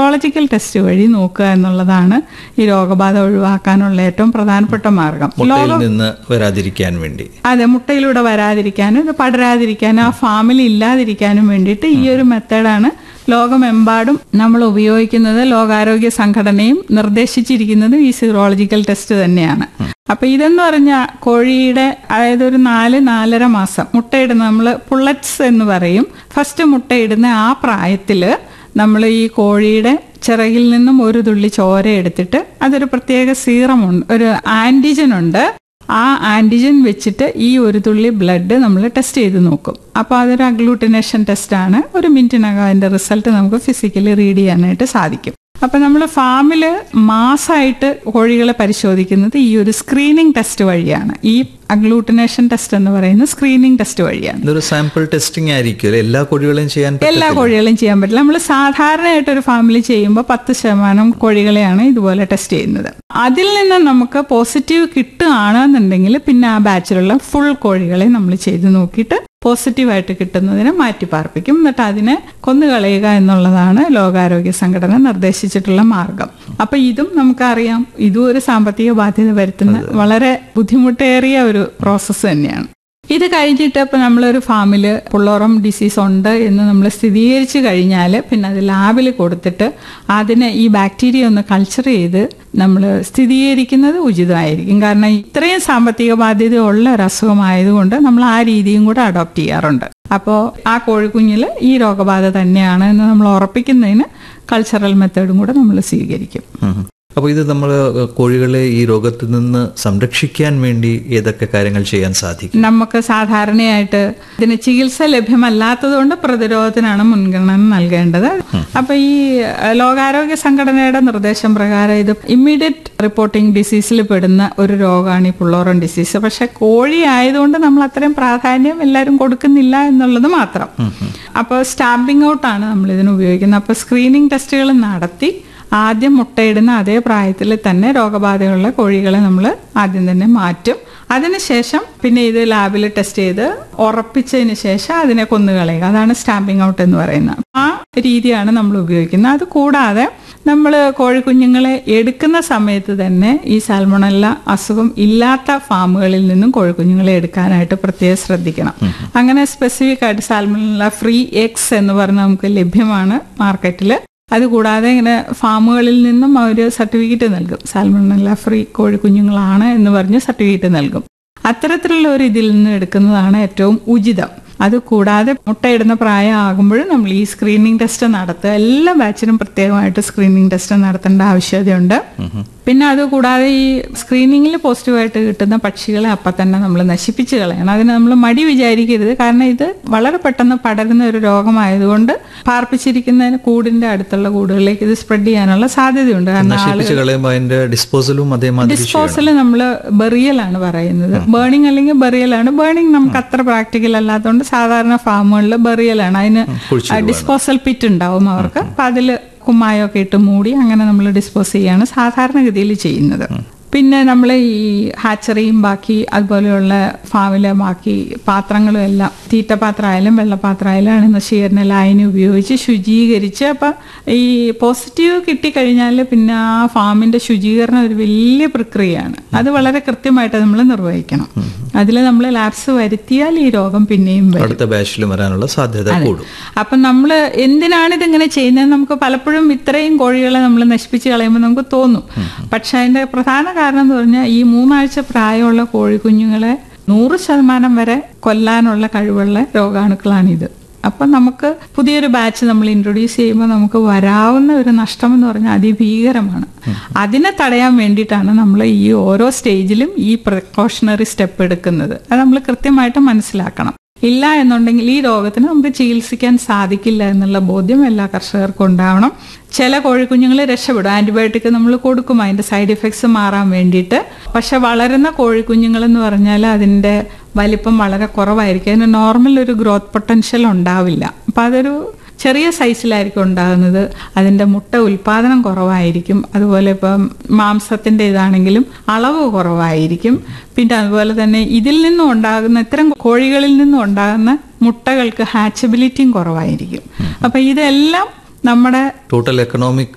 Serological test വഴി നോക്കുക എന്നുള്ളതാണ് ഈ രോഗബാധ ഒഴിവാക്കാനുള്ള ഏറ്റവും പ്രധാനപ്പെട്ട മാർഗം. നിന്ന് വരാതിരിക്കാൻ വേണ്ടി, അതെ, മുട്ടയിലൂടെ വരാതിരിക്കാനും ഇത് പടരാതിരിക്കാനും ആ ഫാമിൽ ഇല്ലാതിരിക്കാനും വേണ്ടിയിട്ട് ഈ ഒരു മെത്തേഡാണ് ലോകമെമ്പാടും നമ്മൾ ഉപയോഗിക്കുന്നത്. ലോകാരോഗ്യ സംഘടനയും നിർദ്ദേശിച്ചിരിക്കുന്നതും ഈ സിറോളജിക്കൽ ടെസ്റ്റ് തന്നെയാണ്. അപ്പൊ ഇതെന്ന് പറഞ്ഞാൽ കോഴിയുടെ അതായത് ഒരു 4-4.5 മാസം മുട്ടയിടുന്ന, നമ്മൾ പുള്ളറ്റ്സ് എന്ന് പറയും, ഫസ്റ്റ് മുട്ടയിടുന്ന ആ പ്രായത്തില് നമ്മൾ ഈ കോഴിയുടെ ചിറകിൽ നിന്നും ഒരു തുള്ളി ചോര എടുത്തിട്ട് അതൊരു പ്രത്യേക സീറമുണ്ട്, ഒരു ആന്റിജൻ ഉണ്ട്. ആ ആന്റിജൻ വെച്ചിട്ട് ഈ ഒരു തുള്ളി ബ്ലഡ് നമ്മൾ ടെസ്റ്റ് ചെയ്ത് നോക്കും. അപ്പോൾ അതൊരു അഗ്ലൂട്ടിനേഷൻ ടെസ്റ്റാണ്. ഒരു മിനിറ്റിനകം അതിന്റെ റിസൾട്ട് നമുക്ക് ഫിസിക്കലി റീഡ് ചെയ്യാനായിട്ട് സാധിക്കും. അപ്പം നമ്മൾ ഫാമിൽ മാസമായിട്ട് കോഴികളെ പരിശോധിക്കുന്നത് ഈ ഒരു സ്ക്രീനിങ് ടെസ്റ്റ് വഴിയാണ്. ഈ അഗ്ലൂട്ടിനേഷൻ ടെസ്റ്റ് എന്ന് പറയുന്നത് സ്ക്രീനിങ് ടെസ്റ്റ് വഴിയാണ്. ഇതൊരു സാമ്പിൾ ടെസ്റ്റിംഗ് ആയിരിക്കും. എല്ലാ കോഴികളെയും ചെയ്യാൻ പറ്റില്ല. നമ്മൾ സാധാരണയായിട്ട് ഒരു ഫാമിലി ചെയ്യുമ്പോൾ 10% കോഴികളെയാണ് ഇതുപോലെ ടെസ്റ്റ് ചെയ്യുന്നത്. അതിൽ നിന്ന് നമുക്ക് പോസിറ്റീവ് കിട്ടുകയാണെന്നുണ്ടെങ്കിൽ പിന്നെ ആ ബാച്ചിലുള്ള ഫുൾ കോഴികളെ നമ്മൾ ചെയ്ത് നോക്കിയിട്ട് പോസിറ്റീവായിട്ട് കിട്ടുന്നതിനെ മാറ്റി പാർപ്പിക്കും. എന്നിട്ട് അതിനെ കൊന്നുകളയുക എന്നുള്ളതാണ് ലോകാരോഗ്യ സംഘടന നിർദ്ദേശിച്ചിട്ടുള്ള മാർഗം. അപ്പൊ ഇതും നമുക്കറിയാം, ഇതും ഒരു സാമ്പത്തിക ബാധ്യത വരുത്തുന്ന വളരെ ബുദ്ധിമുട്ടേറിയ ഒരു പ്രോസസ്സ് തന്നെയാണ്. ഇത് കഴിഞ്ഞിട്ട് ഇപ്പം നമ്മളൊരു ഫാമിൽ പുള്ളോറം ഡിസീസ് ഉണ്ട് എന്ന് നമ്മൾ സ്ഥിരീകരിച്ചു കഴിഞ്ഞാൽ പിന്നെ അത് ലാബിൽ കൊടുത്തിട്ട് അതിനെ ഈ ബാക്ടീരിയ ഒന്ന് കൾച്ചർ ചെയ്ത് നമ്മൾ സ്ഥിരീകരിക്കുന്നത് ഉചിതമായിരിക്കും. കാരണം ഇത്രയും സാമ്പത്തിക ബാധ്യത ഉള്ള ഒരു അസുഖമായതുകൊണ്ട് നമ്മൾ ആ രീതിയും കൂടെ അഡോപ്റ്റ് ചെയ്യാറുണ്ട്. അപ്പോൾ ആ കോഴിക്കുഞ്ഞിൽ ഈ രോഗബാധ തന്നെയാണ് എന്ന് നമ്മൾ ഉറപ്പിക്കുന്നതിന് കൾച്ചറൽ മെത്തേഡും കൂടെ നമ്മൾ സ്വീകരിക്കും. അപ്പോൾ ഇത് നമ്മൾ കോഴികളെ ഈ രോഗത്തിൽ നിന്ന് സംരക്ഷിക്കാൻ വേണ്ടി ഏതൊക്കെ കാര്യങ്ങൾ ചെയ്യാൻ സാധിക്കും? നമുക്ക് സാധാരണയായിട്ട് ഇതിന് ചികിത്സ ലഭ്യമല്ലാത്തതുകൊണ്ട് പ്രതിരോധത്തിനാണ് മുൻഗണന നൽകേണ്ടത്. അപ്പൊ ഈ ലോകാരോഗ്യ സംഘടനയുടെ നിർദ്ദേശം പ്രകാരം ഇത് ഇമ്മീഡിയറ്റ് റിപ്പോർട്ടിംഗ് ഡിസീസിൽ പെടുന്ന ഒരു രോഗമാണ് ഈ പുള്ളോറം ഡിസീസ്. പക്ഷെ കോഴി ആയതുകൊണ്ട് നമ്മൾ അത്രയും പ്രാധാന്യം എല്ലാവരും കൊടുക്കുന്നില്ല എന്നുള്ളത് മാത്രം. അപ്പോൾ സ്റ്റാമ്പിംഗ് ഔട്ടാണ് നമ്മൾ ഇതിന് ഉപയോഗിക്കുന്നത്. അപ്പോൾ സ്ക്രീനിങ് ടെസ്റ്റുകൾ നടത്തി ആദ്യം മുട്ടയിടുന്ന അതേ പ്രായത്തിൽ തന്നെ രോഗബാധയുള്ള കോഴികളെ നമ്മൾ ആദ്യം തന്നെ മാറ്റും. അതിനുശേഷം പിന്നെ ഇത് ലാബിൽ ടെസ്റ്റ് ചെയ്ത് ഉറപ്പിച്ചതിന് ശേഷം അതിനെ കൊന്നുകളയുക. അതാണ് സ്റ്റാമ്പിംഗ് ഔട്ട് എന്ന് പറയുന്നത്. ആ രീതിയാണ് നമ്മൾ ഉപയോഗിക്കുന്നത്. അത് കൂടാതെ നമ്മൾ കോഴിക്കുഞ്ഞുങ്ങളെ എടുക്കുന്ന സമയത്ത് തന്നെ ഈ സാൽമണല്ല അസുഖം ഇല്ലാത്ത ഫാമുകളിൽ നിന്നും കോഴിക്കുഞ്ഞുങ്ങളെ എടുക്കാനായിട്ട് പ്രത്യേകം ശ്രദ്ധിക്കണം. അങ്ങനെ സ്പെസിഫിക് ആയിട്ട് സാൽമണല്ല ഫ്രീ എഗ്സ് എന്ന് പറഞ്ഞ് നമുക്ക് ലഭ്യമാണ് മാർക്കറ്റിൽ. അതുകൂടാതെ ഇങ്ങനെ ഫാമുകളിൽ നിന്നും അവർ സർട്ടിഫിക്കറ്റ് നൽകും, സാൽമണല്ല ഫ്രീ കോഴിക്കുഞ്ഞുങ്ങളാണ് എന്ന് പറഞ്ഞ് സർട്ടിഫിക്കറ്റ് നൽകും. അത്തരത്തിലുള്ള ഒരു ഇതിൽ നിന്ന് എടുക്കുന്നതാണ് ഏറ്റവും ഉചിതം. അതുകൂടാതെ മുട്ടയിടുന്ന പ്രായമാകുമ്പോൾ നമ്മൾ ഈ സ്ക്രീനിങ് ടെസ്റ്റ് നടത്തുക. എല്ലാ ബാച്ചിനും പ്രത്യേകമായിട്ട് സ്ക്രീനിങ് ടെസ്റ്റ് നടത്തേണ്ട ആവശ്യകതയുണ്ട്. പിന്നെ അതുകൂടാതെ ഈ സ്ക്രീനിങ്ങിൽ പോസിറ്റീവായിട്ട് കിട്ടുന്ന പക്ഷികളെ അപ്പം തന്നെ നമ്മൾ നശിപ്പിച്ച് കളയണം. അതിന് നമ്മൾ മടി വിചാരിക്കരുത്. കാരണം ഇത് വളരെ പെട്ടെന്ന് പടരുന്ന ഒരു രോഗമായതുകൊണ്ട് പാർപ്പിച്ചിരിക്കുന്നതിന് കൂടിന്റെ അടുത്തുള്ള കൂടുകളിലേക്ക് ഇത് സ്പ്രെഡ് ചെയ്യാനുള്ള സാധ്യതയുണ്ട്. കാരണം ഡിസ്പോസൽ നമ്മൾ ബറിയലാണ് പറയുന്നത്. ബേണിംഗ് അല്ലെങ്കിൽ ബറിയലാണ്. ബേണിംഗ് നമുക്ക് അത്ര പ്രാക്ടിക്കൽ അല്ലാത്തതുകൊണ്ട് സാധാരണ ഫാമുകളിൽ ബറിയലാണ്. അതിന് ഡിസ്പോസൽ പിറ്റ് ഉണ്ടാവും അവർക്ക്. അപ്പം അതിൽ കുമ്മായൊക്കെ ഇട്ട് മൂടി അങ്ങനെ നമ്മൾ ഡിസ്പോസ് ചെയ്യാണ് സാധാരണഗതിയിൽ ചെയ്യുന്നത്. പിന്നെ നമ്മൾ ഈ ഹാച്ചറിയും ബാക്കി അതുപോലെയുള്ള ഫാമിലെ ബാക്കി പാത്രങ്ങളും എല്ലാം, തീറ്റപാത്രമായാലും വെള്ളപാത്രമായാലും നശീകരണ ലായനി ഉപയോഗിച്ച് ശുചീകരിച്ച്, അപ്പം ഈ പോസിറ്റീവ് കിട്ടിക്കഴിഞ്ഞാൽ പിന്നെ ആ ഫാമിന്റെ ശുചീകരണം ഒരു വലിയ പ്രക്രിയയാണ്. അത് വളരെ കൃത്യമായിട്ട് നമ്മൾ നിർവഹിക്കണം. അതിൽ നമ്മൾ ലാപ്സ് വരുത്തിയാൽ ഈ രോഗം പിന്നെയും അടുത്ത ബാച്ചിൽ വരാനുള്ള സാധ്യത കൂടും. അപ്പം നമ്മൾ എന്തിനാണ് ഇതിങ്ങനെ ചെയ്യുന്നത്? നമുക്ക് പലപ്പോഴും ഇത്രയും കോഴികളെ നമ്മൾ നശിപ്പിച്ച് കളയുമ്പോൾ നമുക്ക് തോന്നും. പക്ഷെ അതിന്റെ പ്രധാന കാരണം എന്ന് പറഞ്ഞാൽ ഈ 3 ആഴ്ച പ്രായമുള്ള കോഴിക്കുഞ്ഞുങ്ങളെ 100% വരെ കൊല്ലാനുള്ള കഴിവുള്ള രോഗാണുക്കളാണിത്. അപ്പം നമുക്ക് പുതിയൊരു ബാച്ച് നമ്മൾ ഇൻട്രൊഡ്യൂസ് ചെയ്യുമ്പോൾ നമുക്ക് വരാവുന്ന ഒരു നഷ്ടം എന്ന് പറഞ്ഞാൽ അതിഭീകരമാണ്. അതിനെ തടയാൻ വേണ്ടിയിട്ടാണ് നമ്മൾ ഈ ഓരോ സ്റ്റേജിലും ഈ പ്രിക്കോഷണറി സ്റ്റെപ്പ് എടുക്കുന്നത്. അത് നമ്മൾ കൃത്യമായിട്ട് മനസ്സിലാക്കണം. ഇല്ല എന്നുണ്ടെങ്കിൽ ഈ രോഗത്തിന് നമുക്ക് ചികിത്സിക്കാൻ സാധിക്കില്ല എന്നുള്ള ബോധ്യം എല്ലാ കർഷകർക്കും ഉണ്ടാവണം. ചില കോഴിക്കുഞ്ഞുങ്ങൾ രക്ഷപ്പെടും, ആന്റിബയോട്ടിക് നമ്മൾ കൊടുക്കും അതിന്റെ സൈഡ് ഇഫക്ട്സ് മാറാൻ വേണ്ടിയിട്ട്. പക്ഷെ വളരുന്ന കോഴിക്കുഞ്ഞുങ്ങൾ എന്ന് പറഞ്ഞാൽ അതിന്റെ വലിപ്പം വളരെ കുറവായിരിക്കും. അതിന് നോർമൽ ഒരു ഗ്രോത്ത് പൊട്ടൻഷ്യൽ ഉണ്ടാവില്ല. അപ്പം അതൊരു ചെറിയ സൈസിലായിരിക്കും ഉണ്ടാകുന്നത്. അതിൻ്റെ മുട്ട ഉൽപാദനം കുറവായിരിക്കും. അതുപോലെ ഇപ്പം മാംസത്തിൻ്റെ ഇതാണെങ്കിലും അളവ് കുറവായിരിക്കും. പിന്നെ അതുപോലെ തന്നെ ഇതിൽ നിന്നും ഉണ്ടാകുന്ന ഇത്തരം കോഴികളിൽ നിന്നും ഉണ്ടാകുന്ന മുട്ടകൾക്ക് ഹാച്ചബിലിറ്റിയും കുറവായിരിക്കും. അപ്പം ഇതെല്ലാം നമ്മുടെ ടോട്ടൽ എക്കണോമിക്